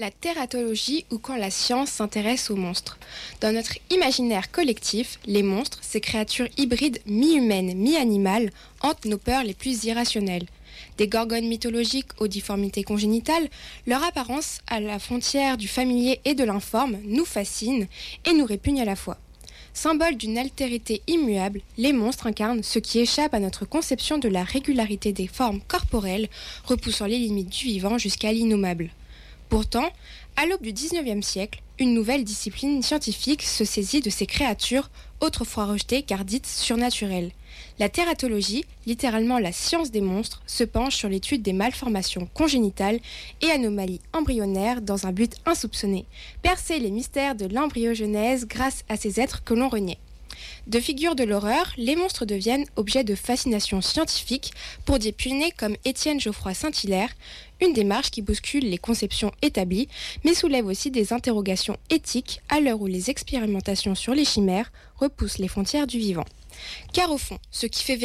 la tératologie ou quand la science s'intéresse aux monstres. Dans notre imaginaire collectif, les monstres, ces créatures hybrides mi-humaines, mi-animales, hantent nos peurs les plus irrationnelles. Des gorgones mythologiques aux difformités congénitales, leur apparence à la frontière du familier et de l'informe nous fascine et nous répugne à la fois. Symbole d'une altérité immuable, les monstres incarnent ce qui échappe à notre conception de la régularité des formes corporelles, repoussant les limites du vivant jusqu'à l'innommable. Pourtant, à l'aube du XIXe siècle, une nouvelle discipline scientifique se saisit de ces créatures, autrefois rejetées car dites surnaturelles. La tératologie, littéralement la science des monstres, se penche sur l'étude des malformations congénitales et anomalies embryonnaires dans un but insoupçonné, percer les mystères de l'embryogenèse grâce à ces êtres que l'on reniait. De figures de l'horreur, les monstres deviennent objet de fascination scientifique pour des pionniers comme Étienne Geoffroy Saint-Hilaire, une démarche qui bouscule les conceptions établies, mais soulève aussi des interrogations éthiques à l'heure où les expérimentations sur les chimères repoussent les frontières du vivant. Car au fond, ce qui fait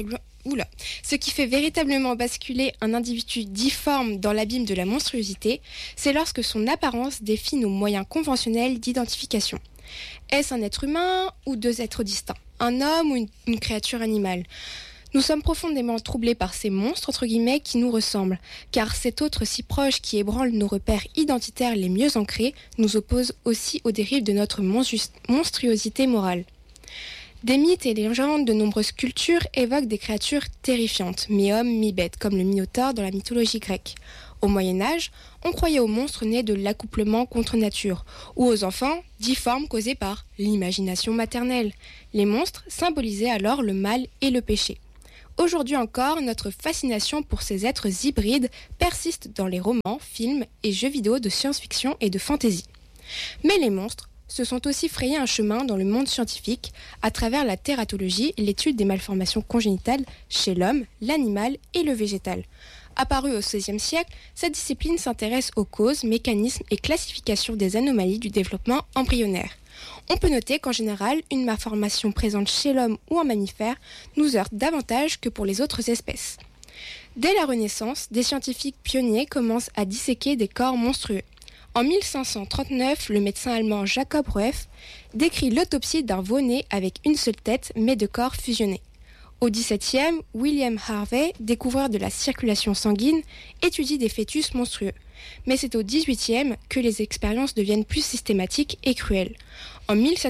véritablement basculer un individu difforme dans l'abîme de la monstruosité, c'est lorsque son apparence défie nos moyens conventionnels d'identification. Est-ce un être humain ou deux êtres distincts? Un homme ou une créature animale? Nous sommes profondément troublés par ces monstres, entre guillemets, qui nous ressemblent, car cet autre si proche qui ébranle nos repères identitaires les mieux ancrés nous oppose aussi aux dérives de notre monstruosité morale. Des mythes et légendes de nombreuses cultures évoquent des créatures terrifiantes, mi-hommes, mi-bêtes, comme le Minotaure dans la mythologie grecque. Au Moyen-Âge, on croyait aux monstres nés de l'accouplement contre nature, ou aux enfants difformes causés par l'imagination maternelle. Les monstres symbolisaient alors le mal et le péché. Aujourd'hui encore, notre fascination pour ces êtres hybrides persiste dans les romans, films et jeux vidéo de science-fiction et de fantasy. Mais les monstres se sont aussi frayés un chemin dans le monde scientifique à travers la tératologie, l'étude des malformations congénitales chez l'homme, l'animal et le végétal. Apparue au XVIe siècle, cette discipline s'intéresse aux causes, mécanismes et classifications des anomalies du développement embryonnaire. On peut noter qu'en général, une malformation présente chez l'homme ou un mammifère nous heurte davantage que pour les autres espèces. Dès la Renaissance, des scientifiques pionniers commencent à disséquer des corps monstrueux. En 1539, le médecin allemand Jacob Rueff décrit l'autopsie d'un veau-né avec une seule tête mais deux corps fusionnés. Au XVIIe, William Harvey, découvreur de la circulation sanguine, étudie des fœtus monstrueux. Mais c'est au XVIIIe que les expériences deviennent plus systématiques et cruelles. En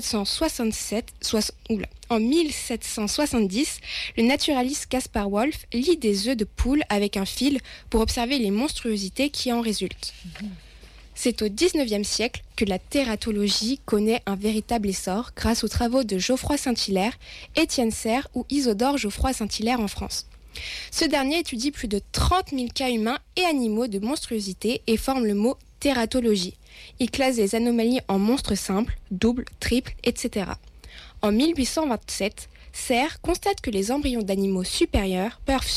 1770, le naturaliste Caspar Wolff lie des œufs de poule avec un fil pour observer les monstruosités qui en résultent. C'est au XIXe siècle que la tératologie connaît un véritable essor grâce aux travaux de Geoffroy Saint-Hilaire, Étienne Serre ou Isidore Geoffroy Saint-Hilaire en France. Ce dernier étudie plus de 30 000 cas humains et animaux de monstruosité et forme le mot tératologie. Il classe les anomalies en monstres simples, doubles, triples, etc. En 1827, Serre constate que les embryons d'animaux supérieurs peuvent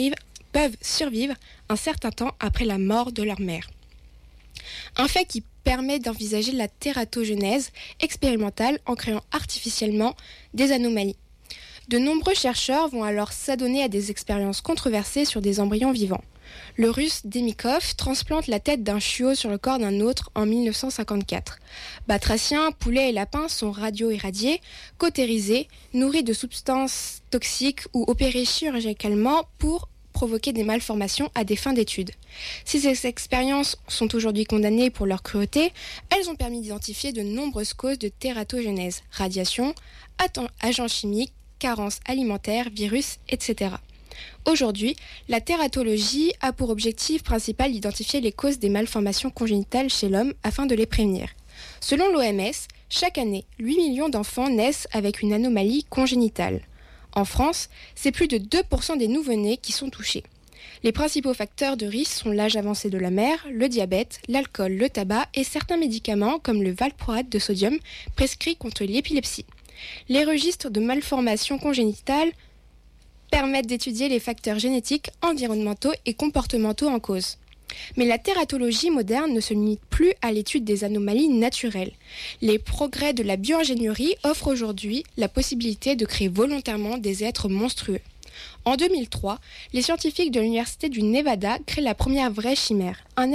survivre un certain temps après la mort de leur mère. Un fait qui permet d'envisager la tératogenèse expérimentale en créant artificiellement des anomalies. De nombreux chercheurs vont alors s'adonner à des expériences controversées sur des embryons vivants. Le russe Demikov transplante la tête d'un chiot sur le corps d'un autre en 1954. Batraciens, poulets et lapins sont radio-irradiés, cautérisés, nourris de substances toxiques ou opérés chirurgicalement pour provoquer des malformations à des fins d'études. Si ces expériences sont aujourd'hui condamnées pour leur cruauté, elles ont permis d'identifier de nombreuses causes de tératogénèse, radiation, agents chimiques, carences alimentaires, virus, etc. Aujourd'hui, la tératologie a pour objectif principal d'identifier les causes des malformations congénitales chez l'homme afin de les prévenir. Selon l'OMS, chaque année, 8 millions d'enfants naissent avec une anomalie congénitale. En France, c'est plus de 2% des nouveau-nés qui sont touchés. Les principaux facteurs de risque sont l'âge avancé de la mère, le diabète, l'alcool, le tabac et certains médicaments comme le valproate de sodium prescrit contre l'épilepsie. Les registres de malformations congénitales permettent d'étudier les facteurs génétiques, environnementaux et comportementaux en cause. Mais la tératologie moderne ne se limite plus à l'étude des anomalies naturelles. Les progrès de la bioingénierie offrent aujourd'hui la possibilité de créer volontairement des êtres monstrueux. En 2003, les scientifiques de l'Université du Nevada créent la première vraie chimère, un être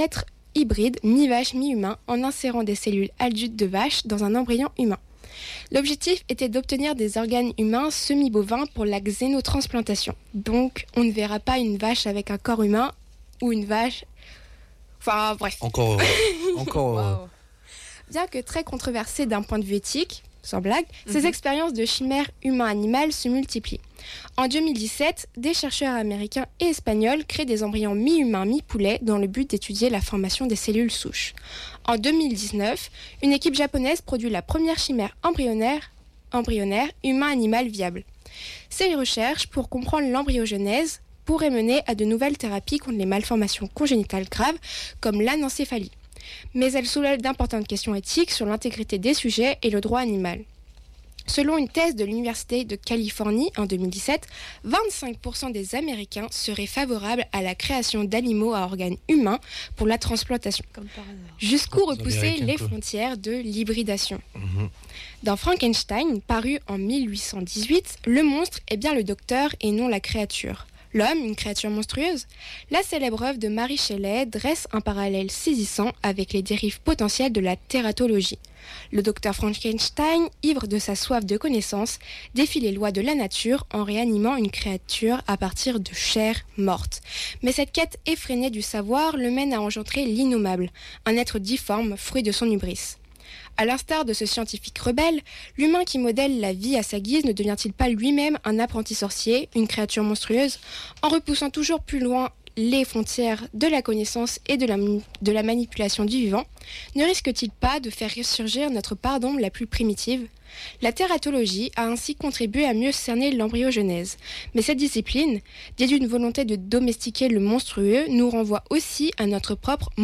hybride, mi-vache, mi-humain, en insérant des cellules adultes de vache dans un embryon humain. L'objectif était d'obtenir des organes humains semi-bovins pour la xénotransplantation. Donc, on ne verra pas une vache avec un corps humain ou une vache... Enfin, bref. Encore. Wow. Bien que très controversées d'un point de vue éthique, sans blague, ces expériences de chimère humain-animal se multiplient. En 2017, des chercheurs américains et espagnols créent des embryons mi-humains, mi-poulet dans le but d'étudier la formation des cellules souches. En 2019, une équipe japonaise produit la première chimère embryonnaire humain-animal viable. Ces recherches pour comprendre l'embryogenèse pourraient mener à de nouvelles thérapies contre les malformations congénitales graves comme l'anencéphalie. Mais elles soulèvent d'importantes questions éthiques sur l'intégrité des sujets et le droit animal. Selon une thèse de l'Université de Californie en 2017, 25% des Américains seraient favorables à la création d'animaux à organes humains pour la transplantation. Comme par hasard. Jusqu'où repousser les quoi. frontières de l'hybridation. Dans Frankenstein, paru en 1818, le monstre est bien le docteur et non la créature. L'homme, une créature monstrueuse? La célèbre œuvre de Mary Shelley dresse un parallèle saisissant avec les dérives potentielles de la tératologie. Le docteur Frankenstein, ivre de sa soif de connaissance, défie les lois de la nature en réanimant une créature à partir de chair morte. Mais cette quête effrénée du savoir le mène à engendrer l'innommable, un être difforme, fruit de son hubris. À l'instar de ce scientifique rebelle, l'humain qui modèle la vie à sa guise ne devient-il pas lui-même un apprenti sorcier, une créature monstrueuse, en repoussant toujours plus loin les frontières de la connaissance et de la manipulation du vivant? Ne risque-t-il pas de faire ressurgir notre part d'ombre la plus primitive? La tératologie a ainsi contribué à mieux cerner l'embryogenèse. Mais cette discipline, dédiée d'une volonté de domestiquer le monstrueux, nous renvoie aussi à notre propre